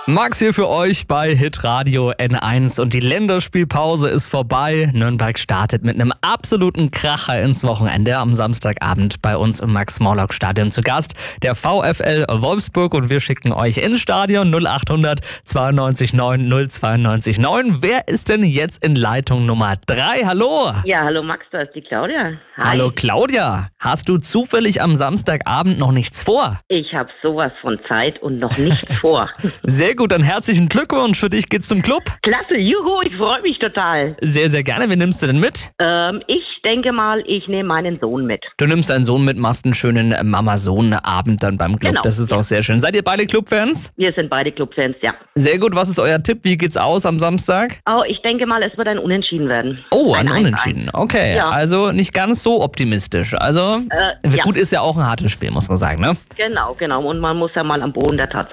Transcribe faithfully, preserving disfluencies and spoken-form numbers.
Max hier für euch bei Hitradio N eins und die Länderspielpause ist vorbei. Nürnberg startet mit einem absoluten Kracher ins Wochenende. Am Samstagabend bei uns im Max-Morlock-Stadion zu Gast der VfL Wolfsburg und wir schicken euch ins Stadion null achthundert zweiundneunzig neun null zweiundneunzig neun. Wer ist denn jetzt in Leitung Nummer drei? Hallo! Ja, hallo Max, da ist die Claudia. Hi. Hallo Claudia! Hast du zufällig am Samstagabend noch nichts vor? Ich habe sowas von Zeit und noch nichts vor. Sehr gut, dann herzlichen Glückwunsch. Für dich geht's zum Club. Klasse, juhu, ich freue mich total. Sehr, sehr gerne. Wen nimmst du denn mit? Ähm, ich denke mal, ich nehme meinen Sohn mit. Du nimmst deinen Sohn mit, machst einen schönen Mama-Sohn-Abend dann beim Club. Genau. Das ist auch sehr schön. Seid ihr beide Clubfans? Wir sind beide Clubfans, ja. Sehr gut. Was ist euer Tipp? Wie geht's aus am Samstag? Oh, ich denke mal, es wird ein Unentschieden werden. Oh, ein, ein Unentschieden. Okay, Ja. also nicht ganz so optimistisch. Also Äh, ja. gut, ist ja auch ein hartes Spiel, muss man sagen, ne? Genau, genau. Und man muss ja mal am Boden der Tatsache